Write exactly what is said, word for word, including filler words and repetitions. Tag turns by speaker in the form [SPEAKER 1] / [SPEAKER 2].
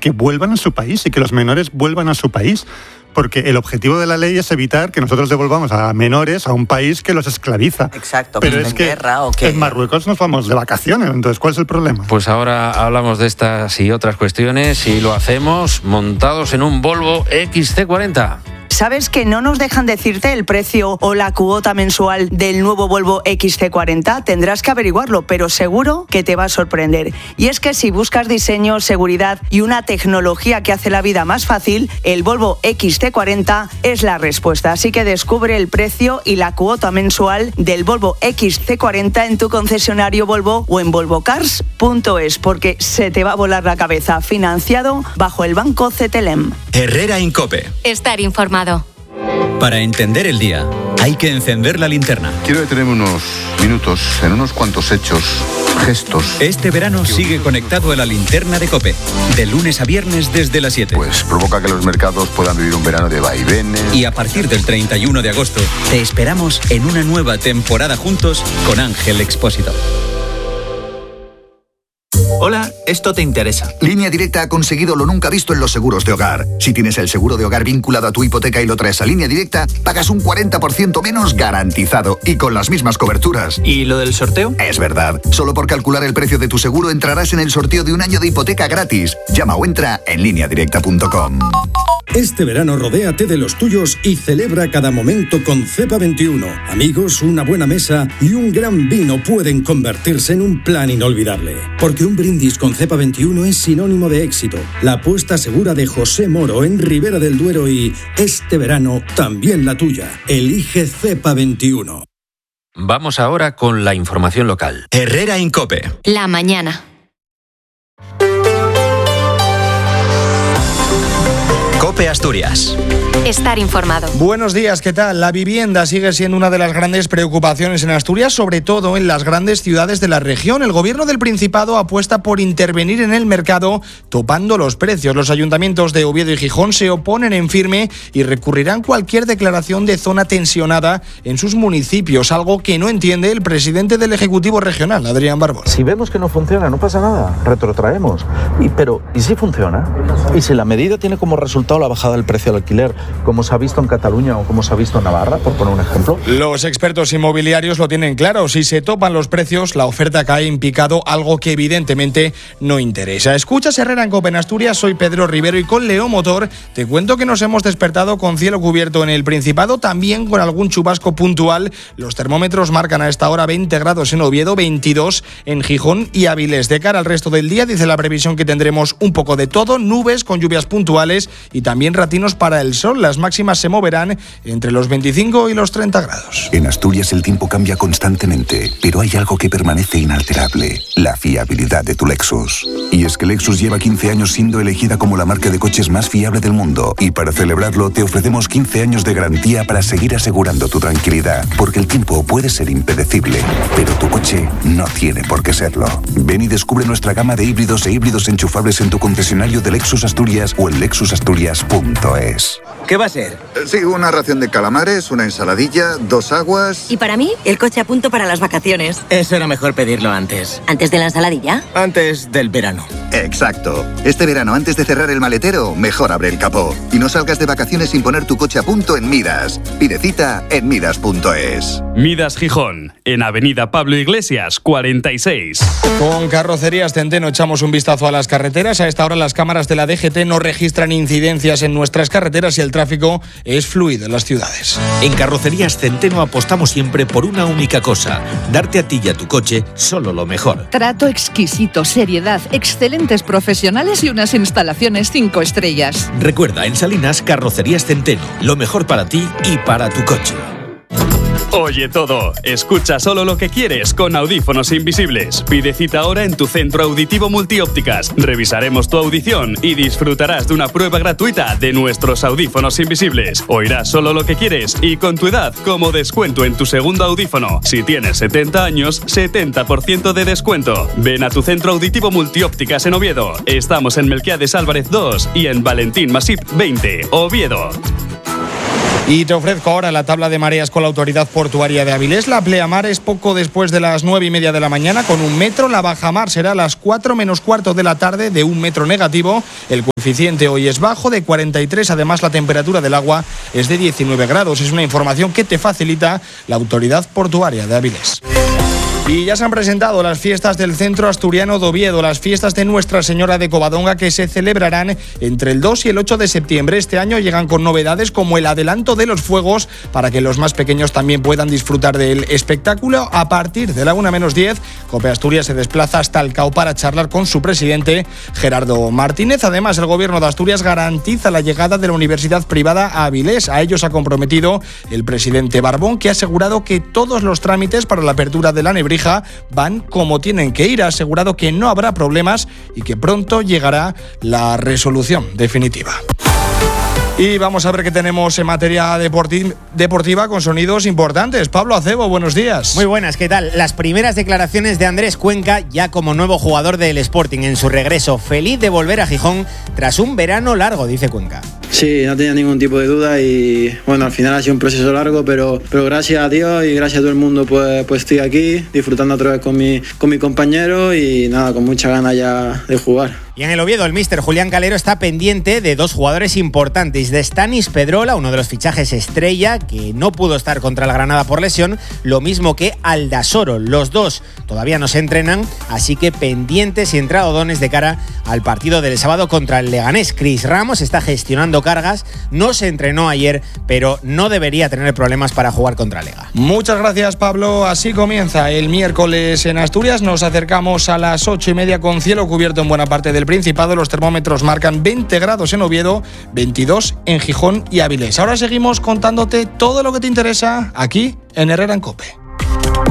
[SPEAKER 1] que vuelvan a su país y que los menores vuelvan a su país. Porque el objetivo de la ley es evitar que nosotros devolvamos a menores a un país que los esclaviza.
[SPEAKER 2] Exacto.
[SPEAKER 1] Pero
[SPEAKER 2] que
[SPEAKER 1] es que
[SPEAKER 2] guerra, ¿o qué?
[SPEAKER 1] en Marruecos nos vamos de vacaciones, entonces ¿cuál es el problema?
[SPEAKER 3] Pues ahora hablamos de estas y otras cuestiones y lo hacemos montados en un Volvo equis ce cuarenta.
[SPEAKER 4] ¿Sabes que no nos dejan decirte el precio o la cuota mensual del nuevo Volvo equis ce cuarenta? Tendrás que averiguarlo, pero seguro que te va a sorprender. Y es que si buscas diseño, seguridad y una tecnología que hace la vida más fácil, el Volvo equis ce cuarenta es la respuesta. Así que descubre el precio y la cuota mensual del Volvo equis ce cuarenta en tu concesionario Volvo o en volvo cars punto es, porque se te va a volar la cabeza. Financiado bajo el Banco Cetelem.
[SPEAKER 5] Herrera Incope.
[SPEAKER 6] Estar informado.
[SPEAKER 5] Para entender el día, hay que encender la linterna.
[SPEAKER 7] Quiero detenerme unos minutos en unos cuantos hechos, gestos.
[SPEAKER 5] Este verano sigue conectado a la linterna de COPE, de lunes a viernes desde las siete.
[SPEAKER 7] Pues provoca que los mercados puedan vivir un verano de vaivenes.
[SPEAKER 5] Y a partir del treinta y uno de agosto, te esperamos en una nueva temporada juntos con Ángel Expósito.
[SPEAKER 8] Hola, esto te interesa.
[SPEAKER 9] Línea Directa ha conseguido lo nunca visto en los seguros de hogar. Si tienes el seguro de hogar vinculado a tu hipoteca y lo traes a Línea Directa, pagas un cuarenta por ciento menos garantizado y con las mismas coberturas.
[SPEAKER 8] ¿Y lo del sorteo?
[SPEAKER 9] Es verdad. Solo por calcular el precio de tu seguro entrarás en el sorteo de un año de hipoteca gratis. Llama o entra en línea directa punto com.
[SPEAKER 10] Este verano rodéate de los tuyos y celebra cada momento con Cepa veintiuno. Amigos, una buena mesa y un gran vino pueden convertirse en un plan inolvidable. Porque un brindis con Cepa veintiuno es sinónimo de éxito. La apuesta segura de José Moro en Ribera del Duero y este verano también la tuya. Elige Cepa veintiuno.
[SPEAKER 3] Vamos ahora con la información local.
[SPEAKER 5] Herrera Incope.
[SPEAKER 6] La mañana.
[SPEAKER 5] COPE Asturias.
[SPEAKER 6] Estar informado.
[SPEAKER 11] Buenos días, ¿qué tal? La vivienda sigue siendo una de las grandes preocupaciones en Asturias, sobre todo en las grandes ciudades de la región. El gobierno del Principado apuesta por intervenir en el mercado topando los precios. Los ayuntamientos de Oviedo y Gijón se oponen en firme y recurrirán cualquier declaración de zona tensionada en sus municipios, algo que no entiende el presidente del Ejecutivo Regional, Adrián Barbón.
[SPEAKER 12] Si vemos que no funciona, no pasa nada, retrotraemos. Y, pero, ¿y si funciona? ¿Y si la medida tiene como resultado la bajada del precio del alquiler, como se ha visto en Cataluña o como se ha visto en Navarra, por poner un ejemplo?
[SPEAKER 11] Los expertos inmobiliarios lo tienen claro. Si se topan los precios, la oferta cae en picado, algo que evidentemente no interesa. Escuchas Herrera en COPE en Asturias, soy Pedro Rivero y con Leo Motor te cuento que nos hemos despertado con cielo cubierto en el Principado, también con algún chubasco puntual. Los termómetros marcan a esta hora veinte grados en Oviedo, veintidós en Gijón y Avilés. De cara al resto del día, dice la previsión que tendremos un poco de todo, nubes con lluvias puntuales y también ratinos para el sol. Las máximas se moverán entre los veinticinco y los treinta grados.
[SPEAKER 13] En Asturias el tiempo cambia constantemente, pero hay algo que permanece inalterable: la fiabilidad de tu Lexus. Y es que Lexus lleva quince años siendo elegida como la marca de coches más fiable del mundo, y para celebrarlo te ofrecemos quince años de garantía para seguir asegurando tu tranquilidad, porque el tiempo puede ser impredecible, pero tu coche no tiene por qué serlo. Ven y descubre nuestra gama de híbridos e híbridos enchufables en tu concesionario de Lexus Asturias o en lexus asturias punto es.
[SPEAKER 14] ¿Qué va a ser?
[SPEAKER 7] Sí, una ración de calamares, una ensaladilla, dos aguas...
[SPEAKER 15] Y para mí, el coche a punto para las vacaciones.
[SPEAKER 14] Eso era mejor pedirlo antes.
[SPEAKER 15] ¿Antes de la ensaladilla?
[SPEAKER 14] Antes del verano.
[SPEAKER 9] Exacto. Este verano, antes de cerrar el maletero, mejor abre el capó. Y no salgas de vacaciones sin poner tu coche a punto en Midas. Pide cita en midas punto es.
[SPEAKER 16] Midas Gijón, en Avenida Pablo Iglesias, cuarenta y seis.
[SPEAKER 11] Con Carrocerías Centeno echamos un vistazo a las carreteras. A esta hora las cámaras de la D G T no registran incidencias en nuestras carreteras y el tráfico es fluido en las ciudades.
[SPEAKER 17] En Carrocerías Centeno apostamos siempre por una única cosa: darte a ti y a tu coche solo lo mejor.
[SPEAKER 18] Trato exquisito, seriedad, excelentes profesionales y unas instalaciones cinco estrellas.
[SPEAKER 17] Recuerda, en Salinas, Carrocerías Centeno, lo mejor para ti y para tu coche.
[SPEAKER 16] Oye todo, escucha solo lo que quieres con audífonos invisibles. Pide cita ahora en tu centro auditivo Multiópticas. Revisaremos tu audición y disfrutarás de una prueba gratuita de nuestros audífonos invisibles. Oirás solo lo que quieres y con tu edad como descuento en tu segundo audífono. Si tienes setenta años, setenta por ciento de descuento. Ven a tu centro auditivo Multiópticas en Oviedo. Estamos en Melquiades Álvarez dos y en Valentín Masip veinte, Oviedo.
[SPEAKER 11] Y te ofrezco ahora la tabla de mareas con la Autoridad Portuaria de Avilés. La pleamar es poco después de las nueve y media de la mañana con un metro. La bajamar será a las cuatro menos cuarto de la tarde de un metro negativo. El coeficiente hoy es bajo, de cuarenta y tres. Además, la temperatura del agua es de diecinueve grados. Es una información que te facilita la Autoridad Portuaria de Avilés. Y ya se han presentado las fiestas del Centro Asturiano de Oviedo, las fiestas de Nuestra Señora de Covadonga, que se celebrarán entre el dos y el ocho de septiembre. Este año llegan con novedades como el adelanto de los fuegos para que los más pequeños también puedan disfrutar del espectáculo. A partir de la una menos diez, COPE Asturias se desplaza hasta el C A U para charlar con su presidente, Gerardo Martínez. Además, el Gobierno de Asturias garantiza la llegada de la universidad privada a Avilés. A ello se ha comprometido el presidente Barbón, que ha asegurado que todos los trámites para la apertura de la Nebrija van como tienen que ir. Ha asegurado que no habrá problemas y que pronto llegará la resolución definitiva. Y vamos a ver qué tenemos en materia deporti- deportiva con sonidos importantes. Pablo Acebo, buenos días.
[SPEAKER 2] Muy buenas, ¿qué tal? Las primeras declaraciones de Andrés Cuenca ya como nuevo jugador del Sporting en su regreso. Feliz de volver a Gijón tras un verano largo, dice Cuenca.
[SPEAKER 19] Sí, no tenía ningún tipo de duda y bueno, al final ha sido un proceso largo, pero, pero gracias a Dios y gracias a todo el mundo pues, pues estoy aquí disfrutando otra vez con mi, con mi compañero y nada, con mucha ganas ya de jugar.
[SPEAKER 2] Y en el Oviedo, el míster Julián Calero está pendiente de dos jugadores importantes, de Stanis Pedrola, uno de los fichajes estrella, que no pudo estar contra el Granada por lesión, lo mismo que Aldasoro. Los dos todavía no se entrenan, así que pendientes y entradones de cara al partido del sábado contra el Leganés. Cris Ramos está gestionando cargas, no se entrenó ayer, pero no debería tener problemas para jugar contra Lega.
[SPEAKER 11] Muchas gracias, Pablo. Así comienza el miércoles en Asturias. Nos acercamos a las ocho y media con cielo cubierto en buena parte del Principado. Los termómetros marcan veinte grados en Oviedo, veintidós en Gijón y Avilés. Ahora seguimos contándote todo lo que te interesa aquí en Herrera en COPE.